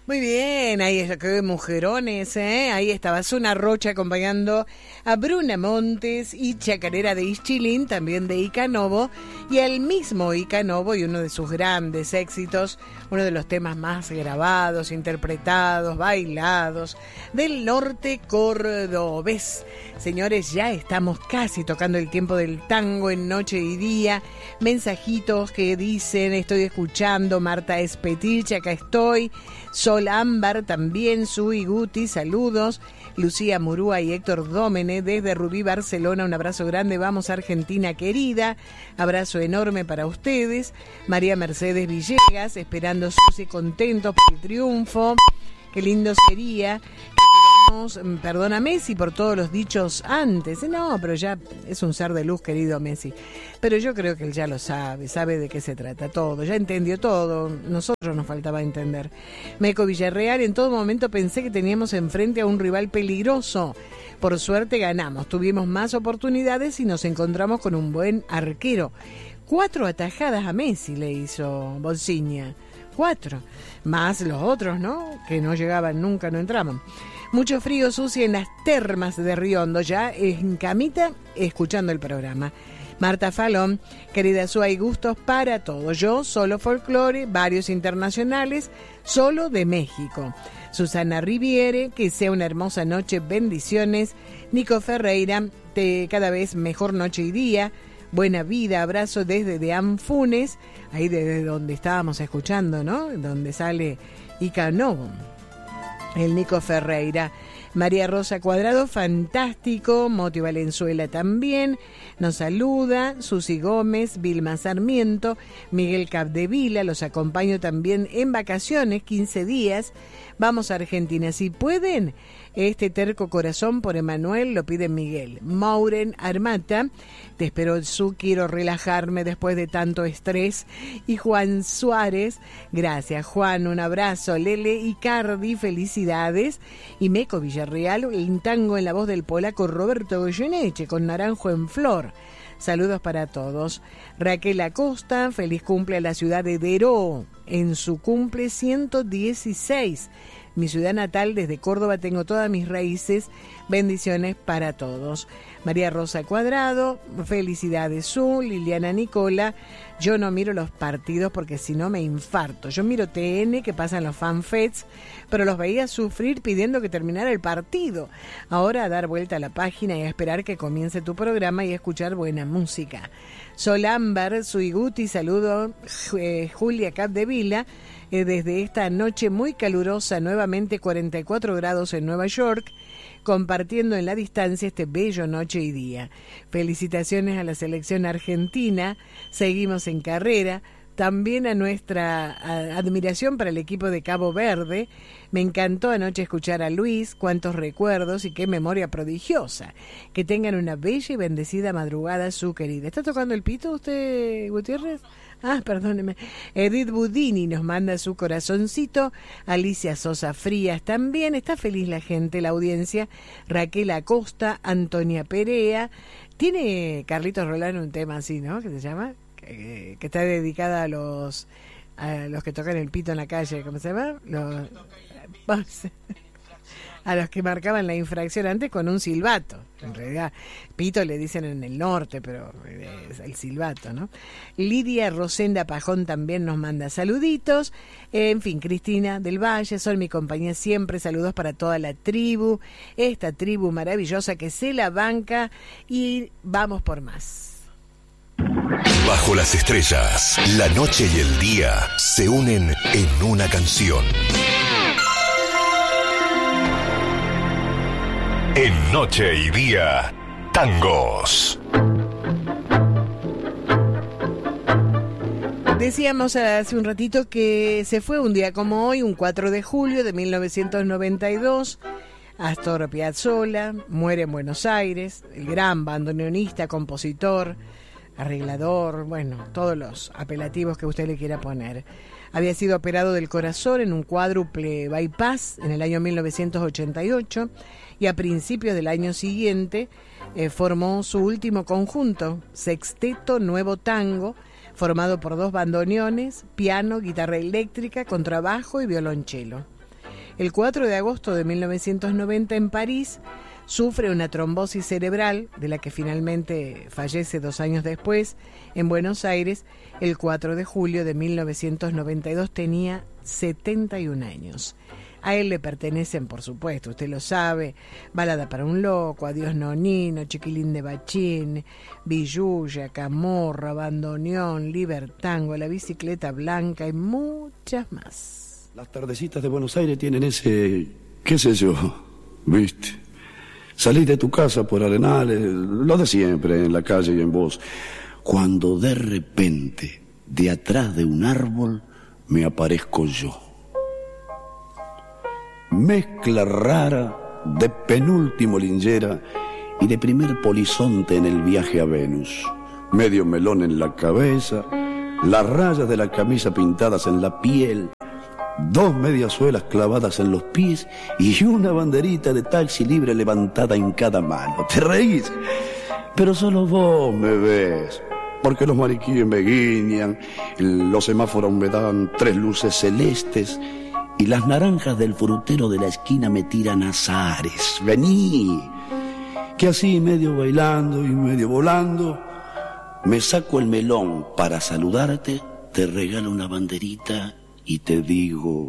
Muy bien, ahí está, qué mujerones, ¿eh? Ahí estaba Zuna Rocha acompañando a Bruna Montes y Chacarera de Ischilín, también de Ica Novo, y al mismo Ica Novo y uno de sus grandes éxitos, uno de los temas más grabados, interpretados, bailados del norte cordobés. Señores, ya estamos casi tocando el tiempo del tango en Noche y Día. Mensajitos que dicen, estoy escuchando, Marta Espetich, acá estoy. Sol Ámbar también, Sui Guti, saludos. Lucía Murúa y Héctor Dómene desde Rubí, Barcelona, un abrazo grande. Vamos Argentina querida, abrazo enorme para ustedes. María Mercedes Villegas, esperando Susi, contentos por el triunfo. Qué lindo sería que digamos, perdona Messi por todos los dichos antes. No, pero ya es un ser de luz, querido Messi. Pero yo creo que él ya lo sabe de qué se trata todo, ya entendió todo, nosotros nos faltaba entender. Meco Villarreal, en todo momento pensé que teníamos enfrente a un rival peligroso. Por suerte ganamos, tuvimos más oportunidades y nos encontramos con un buen arquero. 4 atajadas a Messi le hizo Bolsiña. 4, más los otros, ¿no? Que no llegaban nunca, no entraban. Mucho frío, Susi, en las termas de Riondo, ya en camita, escuchando el programa. Marta Falón, querida Su, hay gustos para todos. Yo, solo folclore, varios internacionales, solo de México. Susana Riviere, que sea una hermosa noche, bendiciones. Nico Ferreira, cada vez mejor noche y día. Buena vida, abrazo desde Deán Funes, ahí desde donde estábamos escuchando, ¿no? Donde sale Ica Novo. El Nico Ferreira. María Rosa Cuadrado, fantástico. Moti Valenzuela también nos saluda. Susi Gómez, Vilma Sarmiento, Miguel Capdevila, los acompaño también en vacaciones, 15 días. Vamos a Argentina, si pueden. Este terco corazón por Emanuel, lo pide Miguel. Mauren Armata, te espero Su, quiero relajarme después de tanto estrés. Y Juan Suárez, gracias Juan, un abrazo. Lele Icardi, felicidades. Y Meco Villarreal, el tango en la voz del polaco Roberto Goyeneche con Naranjo en Flor. Saludos para todos. Raquel Acosta, feliz cumple a la ciudad de Deró, en su cumple 116. Mi ciudad natal, desde Córdoba, tengo todas mis raíces. Bendiciones para todos. María Rosa Cuadrado, felicidades Su. Liliana Nicola, yo no miro los partidos porque si no me infarto. Yo miro TN, que pasan los fanfests, pero los veía sufrir pidiendo que terminara el partido. Ahora a dar vuelta a la página y a esperar que comience tu programa y a escuchar buena música. Sol Ámbar, Suiguti, saludo. Julia Capdevila, desde esta noche muy calurosa, nuevamente 44 grados en Nueva York, compartiendo en la distancia este bello noche y día. Felicitaciones a la selección argentina, seguimos en carrera. También a nuestra admiración para el equipo de Cabo Verde. Me encantó anoche escuchar a Luis, cuántos recuerdos y qué memoria prodigiosa. Que tengan una bella y bendecida madrugada, Su querida. ¿Está tocando el pito usted, Gutiérrez? Perdóneme. Edith Budini nos manda su corazoncito. Alicia Sosa Frías también. Está feliz la gente, la audiencia. Raquel Acosta, Antonia Perea. Tiene Carlitos Rolán un tema así, ¿no? ¿Qué se llama? Que está dedicada a los que tocan el pito en la calle, ¿cómo se llama? A los que marcaban la infracción antes con un silbato. En realidad, pito le dicen en el norte, pero es el silbato, ¿no? Lidia Rosenda Pajón también nos manda saluditos. En fin, Cristina del Valle, son mi compañía siempre. Saludos para toda la tribu, esta tribu maravillosa que se la banca, y vamos por más. Bajo las estrellas, la noche y el día se unen en una canción. En Noche y Día, tangos. Decíamos hace un ratito que se fue un día como hoy, un 4 de julio de 1992, Astor Piazzolla, muere en Buenos Aires, el gran bandoneonista, compositor, arreglador, bueno, todos los apelativos que usted le quiera poner. Había sido operado del corazón en un cuádruple bypass en el año 1988 y a principios del año siguiente formó su último conjunto, Sexteto Nuevo Tango, formado por 2 bandoneones, piano, guitarra eléctrica, contrabajo y violonchelo. El 4 de agosto de 1990 en París sufre una trombosis cerebral, de la que finalmente fallece 2 años después. En Buenos Aires, el 4 de julio de 1992 tenía 71 años. A él le pertenecen, por supuesto, usted lo sabe, Balada para un loco, Adiós Nonino, Chiquilín de Bachín, Villuya, Camorra, Bandoneón, Libertango, La Bicicleta Blanca y muchas más. Las tardecitas de Buenos Aires tienen ese, qué sé yo, ¿viste? Salís de tu casa por Arenales, lo de siempre, en la calle y en vos, cuando de repente, de atrás de un árbol, me aparezco yo. Mezcla rara de penúltimo lingera y de primer polizonte en el viaje a Venus. Medio melón en la cabeza, las rayas de la camisa pintadas en la piel, 2 mediasuelas clavadas en los pies y una banderita de taxi libre levantada en cada mano. ¿Te reís? Pero solo vos me ves, porque los mariquíes me guiñan, los semáforos me dan 3 luces celestes y las naranjas del frutero de la esquina me tiran azares. Vení, que así medio bailando y medio volando, me saco el melón para saludarte, te regalo una banderita y te digo...